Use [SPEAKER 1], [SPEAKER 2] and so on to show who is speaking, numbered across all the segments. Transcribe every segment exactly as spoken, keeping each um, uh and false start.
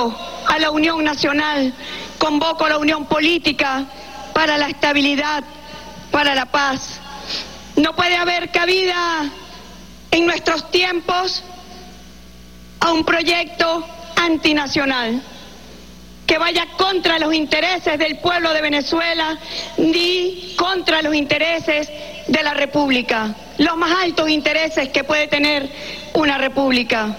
[SPEAKER 1] convoco a la Unión Nacional, convoco a la Unión Política para la estabilidad, para la paz. No puede haber cabida en nuestros tiempos a un proyecto antinacional que vaya contra los intereses del pueblo de Venezuela ni contra los intereses de la República, los más altos intereses que puede tener una república.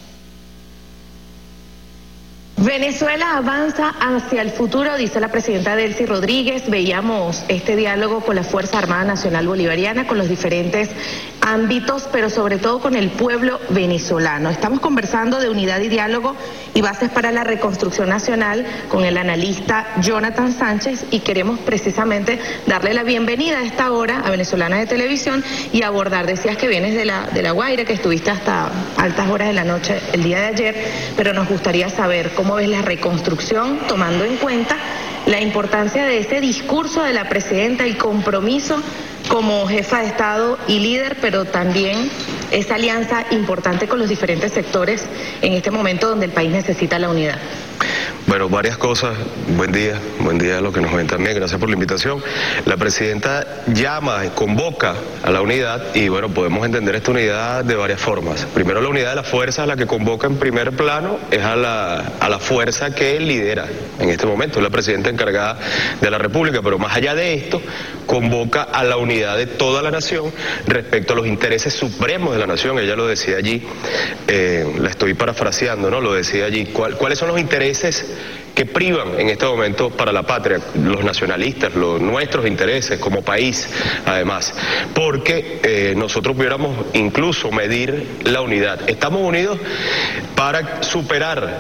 [SPEAKER 2] Venezuela avanza hacia el futuro, dice la presidenta Delcy Rodríguez. Veíamos este diálogo con la Fuerza Armada Nacional Bolivariana, con los diferentes ámbitos, pero sobre todo con el pueblo venezolano. Estamos conversando de unidad y diálogo y bases para la reconstrucción nacional con el analista Jonathan Sánchez, y queremos precisamente darle la bienvenida a esta hora a Venezolana de Televisión y abordar, decías que vienes de la, de la Guaira, que estuviste hasta altas horas de la noche el día de ayer, pero nos gustaría saber cómo ves la reconstrucción, tomando en cuenta la importancia de ese discurso de la presidenta, el compromiso como jefa de Estado y líder, pero también esa alianza importante con los diferentes sectores en este momento donde el país necesita la unidad.
[SPEAKER 3] Bueno, varias cosas. Buen día, buen día a los que nos ven también. Gracias por la invitación. La presidenta llama, convoca a la unidad y bueno, podemos entender esta unidad de varias formas. Primero, la unidad de la fuerza, la que convoca en primer plano es a la, a la fuerza que lidera en este momento, es la presidenta encargada de la República, pero más allá de esto, convoca a la unidad de toda la nación respecto a los intereses supremos de la nación. Ella lo decía allí, eh, la estoy parafraseando, ¿no? Lo decía allí. ¿Cuál, ¿Cuáles son los intereses que privan en este momento para la patria, los nacionalistas, los nuestros intereses como país, además? Porque eh, nosotros pudiéramos incluso medir la unidad. Estamos unidos para superar